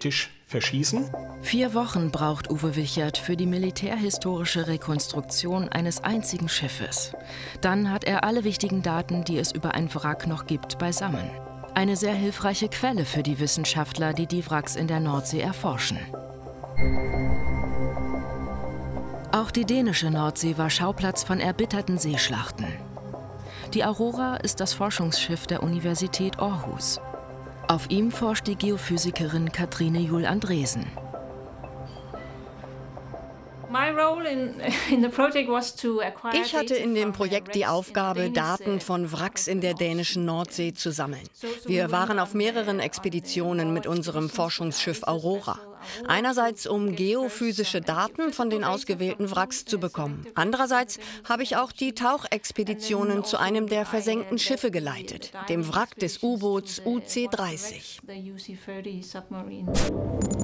theoretisch verschießen. 4 Wochen braucht Uwe Wichert für die militärhistorische Rekonstruktion eines einzigen Schiffes. Dann hat er alle wichtigen Daten, die es über ein Wrack noch gibt, beisammen. Eine sehr hilfreiche Quelle für die Wissenschaftler, die die Wracks in der Nordsee erforschen. Auch die dänische Nordsee war Schauplatz von erbitterten Seeschlachten. Die Aurora ist das Forschungsschiff der Universität Aarhus. Auf ihm forscht die Geophysikerin Katrine Juhl Andresen. Ich hatte in dem Projekt die Aufgabe, Daten von Wracks in der dänischen Nordsee zu sammeln. Wir waren auf mehreren Expeditionen mit unserem Forschungsschiff Aurora. Einerseits, um geophysische Daten von den ausgewählten Wracks zu bekommen. Andererseits habe ich auch die Tauchexpeditionen zu einem der versenkten Schiffe geleitet, dem Wrack des U-Boots UC-30.